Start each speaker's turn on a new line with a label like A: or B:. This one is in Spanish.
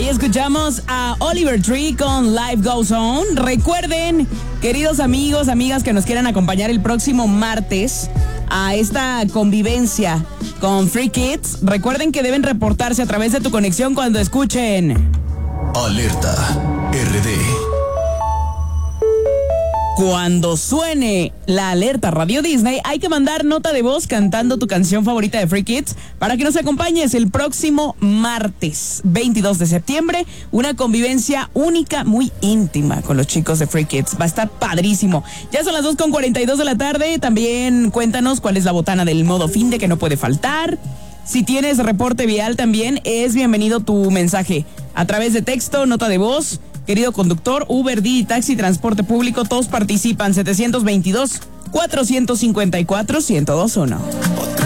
A: Ahí escuchamos a Oliver Tree con Life Goes On. Recuerden, queridos amigos, amigas que nos quieran acompañar el próximo martes a esta convivencia con Free Kids, recuerden que deben reportarse a través de tu conexión cuando escuchen
B: Alerta RD.
A: Cuando suene la alerta Radio Disney, hay que mandar nota de voz cantando tu canción favorita de Free Kids para que nos acompañes el próximo martes 22 de septiembre. Una convivencia única, muy íntima con los chicos de Free Kids. Va a estar padrísimo. Ya son las 2:42 de la tarde. También cuéntanos cuál es la botana del modo fin de que no puede faltar. Si tienes reporte vial también es bienvenido tu mensaje a través de texto, nota de voz. Querido conductor, Uber, Didi, taxi, transporte público, todos participan. 722-454-1021.